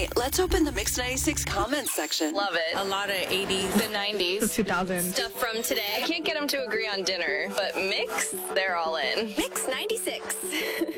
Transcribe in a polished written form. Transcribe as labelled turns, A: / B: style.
A: Hey, let's open the Mix 96 comments section.
B: Love it.
C: A lot of 80s.
B: The 90s.
D: 2000s.
B: Stuff from today. I can't get them to agree on dinner, but Mix, they're all in.
A: Mix 96.